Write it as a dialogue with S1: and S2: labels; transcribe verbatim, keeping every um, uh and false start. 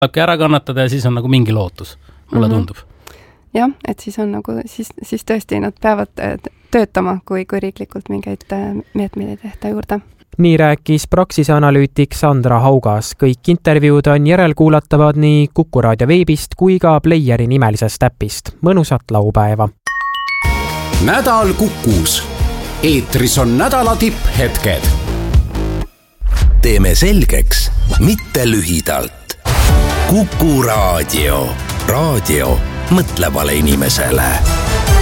S1: tulebki ära kannatada ja siis on nagu mingi lootus, mulle mm-hmm. tundub.
S2: Jah, et siis on nagu, siis, siis tõesti nad peavad töötama, kui, kui riiklikult mingeid meetmeid ei tehta juurde.
S3: Nii rääkis Praxise analüütik Sandra Haugas. Kõik intervjuud on järelkuulatavad nii Kuku Raadio veebist kui ka Playeri nimelisest äpist. Mõnusat laupäeva!
S4: Nädal Kukus. Eetris on nädala tipphetked.
S5: Teeme selgeks, mitte lühidalt. Kuku Raadio. Raadio mõtlevale inimesele.